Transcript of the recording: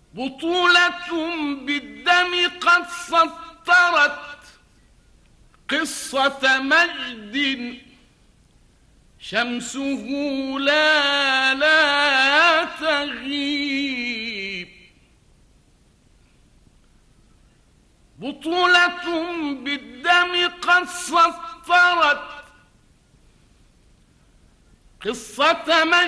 بطولة بالدم قد سطرت قصة مجد شمسه لا تغيب. بطولة بالدم قد سطرت قصة مجد